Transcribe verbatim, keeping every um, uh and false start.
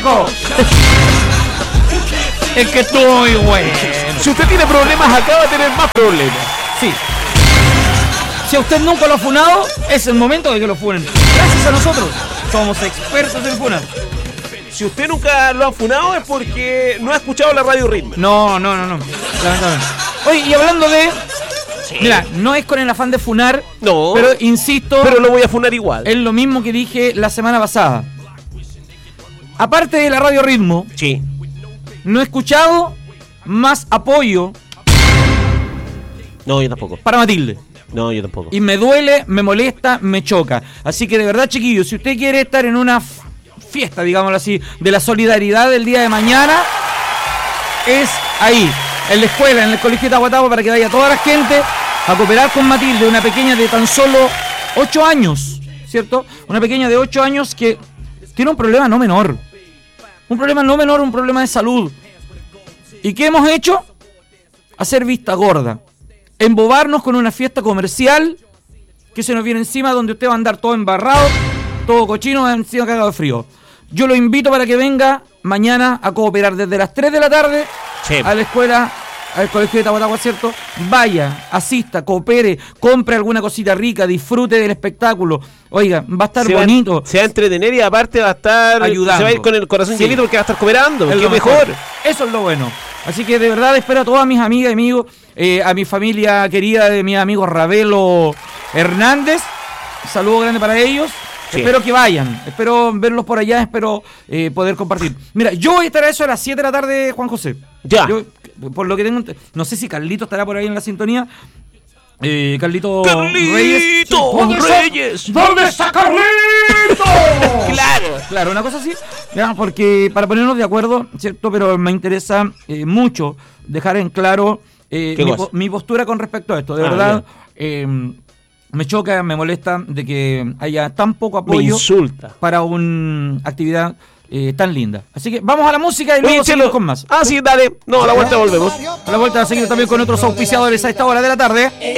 viejo. Es que estuvo muy bueno. Si usted tiene problemas, acaba de tener más problemas. Sí. Si a usted nunca lo ha funado, es el momento de que lo funen. Gracias a nosotros. Somos expertos en funas. Si usted nunca lo ha funado es porque no ha escuchado la Radio Ritmo. No, no, no, no. Lamentablemente. Oye, y hablando de... Sí. Mira, no es con el afán de funar, no, pero insisto... Pero lo voy a funar igual. Es lo mismo que dije la semana pasada. Aparte de la Radio Ritmo, sí, no he escuchado más apoyo... No, yo tampoco. Para Matilde. No, yo tampoco. Y me duele, me molesta, me choca. Así que de verdad, chiquillos, si usted quiere estar en una fiesta, digámoslo así, de la solidaridad del día de mañana, es ahí, en la escuela, en el colegio de Tahuatahua, para que vaya toda la gente a cooperar con Matilde, una pequeña de tan solo ocho años, ¿cierto? Una pequeña de ocho años que tiene un problema no menor. Un problema no menor, un problema de salud. ¿Y qué hemos hecho? Hacer vista gorda. Embobarnos con una fiesta comercial que se nos viene encima, donde usted va a andar todo embarrado, todo cochino, encima cagado de frío. Yo lo invito para que venga mañana a cooperar desde las tres de la tarde sí. a la escuela, al colegio de Tahuatahua, ¿cierto? Vaya, asista, coopere, compre alguna cosita rica, disfrute del espectáculo. Oiga, va a estar se bonito. Va, se va a entretener y aparte va a estar ayudando. Se va a ir con el corazón sí. llenito porque va a estar cooperando, es que lo mejor. mejor. Eso es lo bueno. Así que de verdad espero a todas mis amigas y amigos, eh, a mi familia querida de mi amigo Ravelo Hernández. Saludo grande para ellos. Sí. Espero que vayan, espero verlos por allá, espero eh, poder compartir. Mira, yo voy a estar a eso a las siete de la tarde, Juan José. Ya. Yo, por lo que tengo, no sé si Carlito estará por ahí en la sintonía. Eh, Carlito, Carlito Reyes. ¿Dónde Reyes? Está? ¿Dónde está Carlito? Claro, claro, una cosa así. Ya, porque para ponernos de acuerdo, ¿cierto? Pero me interesa eh, mucho dejar en claro eh, mi, mi postura con respecto a esto. De ah, verdad, eh, me choca, me molesta de que haya tan poco apoyo me insulta. Para una actividad eh, tan linda. Así que vamos a la música y luego seguimos con más. Ah, sí, dale. No, a la vuelta volvemos. A la vuelta seguimos también con otros auspiciadores a esta hora de la tarde.